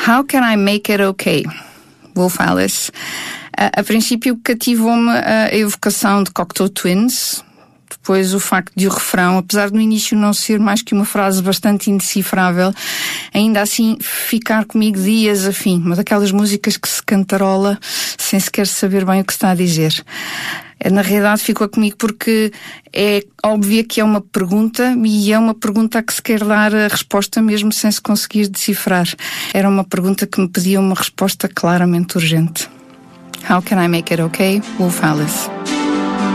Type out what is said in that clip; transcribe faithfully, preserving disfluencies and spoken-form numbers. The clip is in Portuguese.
How Can I Make It Okay? Wolf Alice. A, a princípio cativou-me a evocação de Cocteau Twins, depois o facto de o refrão, apesar de no início não ser mais que uma frase bastante indecifrável, ainda assim ficar comigo dias a fim, uma daquelas músicas que se cantarola sem sequer saber bem o que está a dizer. Na realidade ficou comigo porque é óbvio que é uma pergunta e é uma pergunta a que se quer dar a resposta mesmo sem se conseguir decifrar. Era uma pergunta que me pedia uma resposta claramente urgente. How can I make it okay? Wolf Alice.